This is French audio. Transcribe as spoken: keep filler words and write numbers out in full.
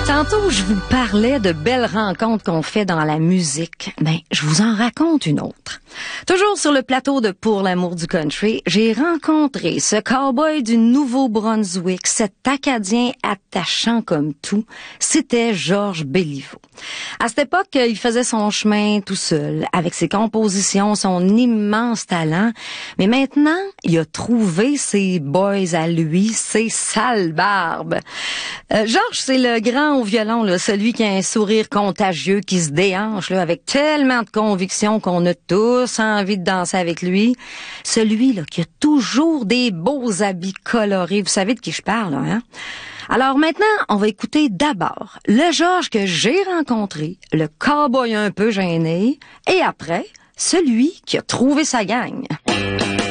Tantôt, je vous parlais de belles rencontres qu'on fait dans la musique. Ben, je vous en raconte une autre. Toujours sur le plateau de Pour l'amour du country, j'ai rencontré ce cowboy du Nouveau-Brunswick, cet Acadien attachant comme tout. C'était Georges Béliveau. À cette époque, il faisait son chemin tout seul, avec ses compositions, son immense talent. Mais maintenant, il a trouvé ses boys à lui, ses sales barbes. Euh, Georges, c'est le grand au violon, là, celui qui a un sourire contagieux, qui se déhanche là, avec tellement de conviction qu'on a tous envie de danser avec lui. Celui là qui a toujours des beaux habits colorés. Vous savez de qui je parle, là, hein? Alors maintenant, on va écouter d'abord le Georges que j'ai rencontré, le cowboy un peu gêné, et après, celui qui a trouvé sa gang.